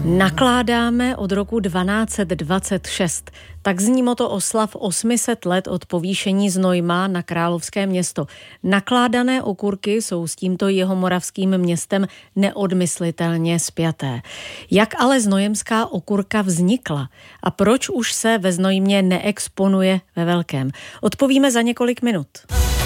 Nakládáme od roku 1226. Tak zní moto oslav 800 let od povýšení Znojma na královské město. Nakládané okurky jsou s tímto jihomoravským městem neodmyslitelně spjaté. Jak ale znojemská okurka vznikla? A proč už se ve Znojmě neexponuje ve velkém? Odpovíme za několik minut.